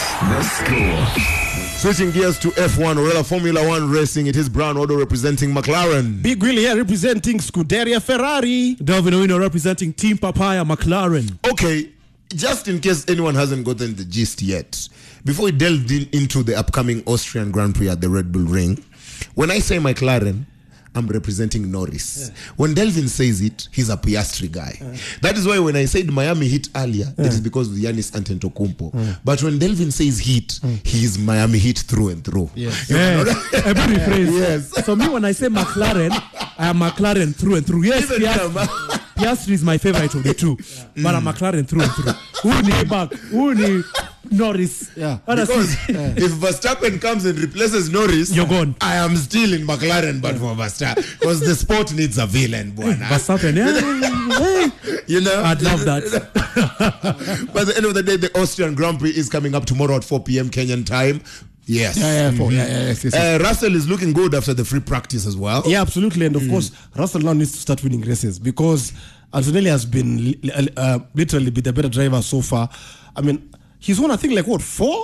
The Score. Switching gears to F1, or rather Formula One racing, it is Brown Odo representing McLaren. Big Willie here representing Scuderia Ferrari. Delvin Owino representing Team Papaya McLaren. Okay, just in case anyone hasn't gotten the gist yet, before we delve into the upcoming Austrian Grand Prix at the Red Bull Ring, when I say McLaren, I'm representing Norris. Yeah. When Delvin says it, he's a Piastri guy. That is why when I said Miami Heat earlier, it is because of Giannis Antetokounmpo. But when Delvin says Heat, he is Miami Heat through and through. Yes. Every phrase. Yes. So me, when I say McLaren, I am McLaren through and through. Yes, Piastri is my favorite of the two. But I'm McLaren through and through. Who need back? Who need Norris? Yeah. Because if Verstappen comes and replaces Norris, you're gone. I am still in McLaren, but for Verstappen. Because the sport needs a villain, boy. Verstappen, you know? I'd love that. But at the end of the day, the Austrian Grand Prix is coming up tomorrow at 4 p.m. Kenyan time. Yes. Yes. Russell is looking good after the free practice as well. Yeah, absolutely. And of course, Russell now needs to start winning races because Antonelli has been literally the better driver so far. I mean, he's won, I think, like what, four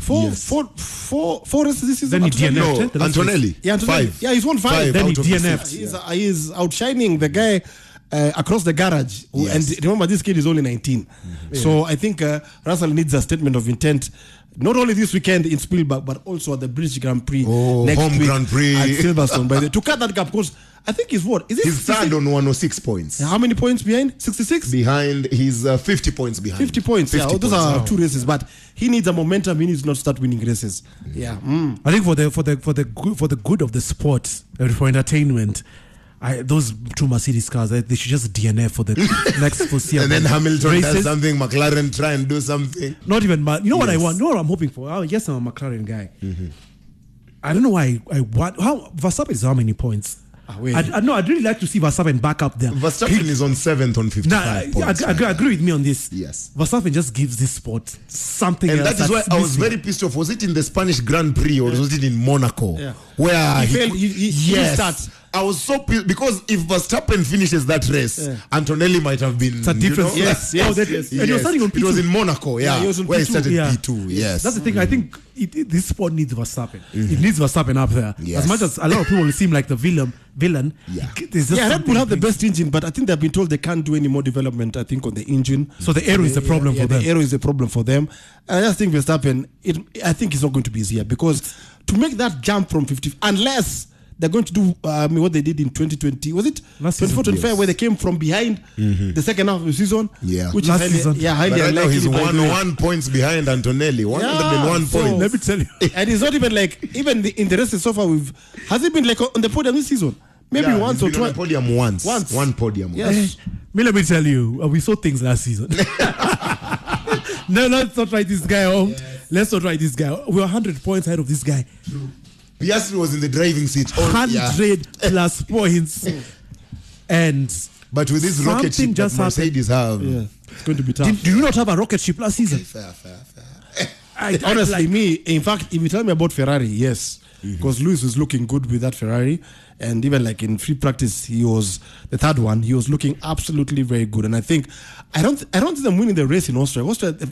races this season? Then he DNF'd. No, Antonelli. Yeah, Antonelli. 5. Yeah, he's won 5. Then he DNF'd. He's outshining the guy across the garage. Yes. And remember, this kid is only 19. So I think Russell needs a statement of intent. Not only this weekend in Spielberg, but also at the British Grand Prix next home week Grand Prix at Silverstone. To cut that gap, because I think he's what? Is it he's third on 106 points. How many points behind? 66? Behind, he's 50 points behind. 50 points. 50 those are 2 races, but he needs a momentum. He needs to not start winning races. Yeah. I think for the good of the sport, for entertainment, those 2 Mercedes cars, they should just DNF for the next foreseeable. And then Hamilton races. does something, McLaren try and do something. Not even, you know what I want? You know what I'm hoping for? Yes, I'm a McLaren guy. I don't know why I want. How Verstappen is how many points? I'd really like to see Verstappen back up there. Verstappen is on 7th on 55 points. Agree with me on this. Yes. Verstappen just gives this sport something and else. And that is why I was very pissed off. Was it in the Spanish Grand Prix or was it in Monaco? Yeah. Where he starts. I was so pissed because if Verstappen finishes that race, Antonelli might have been. It's a difference. You know? Yes. And he was starting on P2. It was in Monaco, he was on where P2. he started P2. Yes. That's the thing. I think this sport needs Verstappen. It needs Verstappen up there. Yes. As much as a lot of people will seem like the villain. Red Bull have the best engine, but I think they've been told they can't do any more development, I think, on the engine. So the aero is the problem for them. The aero is the problem for them. And I just think Verstappen, I think it's not going to be easier because to make that jump from 50, unless they're going to do what they did in 2020, was it 24-25, where they came from behind the second half of the season? Yeah. Which last is season. highly but right now he's unlikely. 1 point behind Antonelli. 101 points. Let me tell you. And it's not even like, even in the races so far, has it been like on the podium this season? Maybe once or twice. Podium once. One podium. Yes. Let me tell you, we saw things last season. No, let's not write this guy home. Yes. Let's not write this guy. We're 100 points ahead of this guy. Piastri was in the driving seat. 100 plus points. But with this rocket ship that Mercedes have, it's going to be tough. Did you not have a rocket ship last season? Fair. Honestly, in fact, if you tell me about Ferrari, yes. Because Lewis was looking good with that Ferrari. And even like in free practice, he was the third one. He was looking absolutely very good. And I think, I don't see them winning the race in Austria.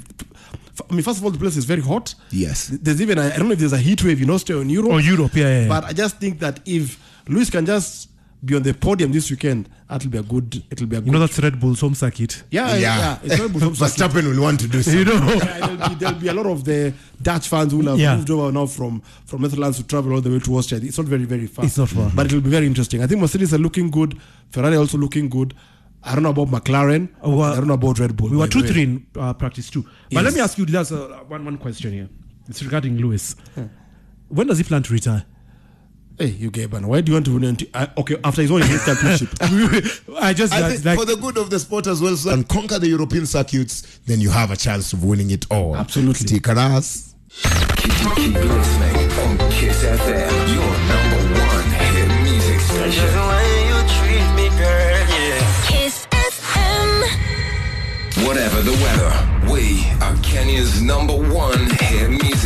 I mean, first of all, the place is very hot. Yes. There's even, I don't know if there's a heat wave in Austria or in Europe. Or Europe, yeah. But I just think that if Lewis can just be on the podium this weekend, it'll be a good. You know, that's Red Bull's home circuit. Yeah. It's Red Bull's home circuit. Verstappen will want to do something. You know, there'll be a lot of the Dutch fans who will have moved over now from Netherlands to travel all the way to Austria. It's not very, very far. It's not far. But it'll be very interesting. I think Mercedes are looking good. Ferrari also looking good. I don't know about McLaren. I don't know about Red Bull. We were 2-3 in practice too. But let me ask you, there's one question here. It's regarding Lewis. When does he plan to retire? Hey, you gay man. Why do you want to win? Okay, after his own championship. I think for the good of the sport as well, so and conquer the European circuits, then you have a chance of winning it all. Absolutely. Stick around. Keep listening on Kiss FM. Your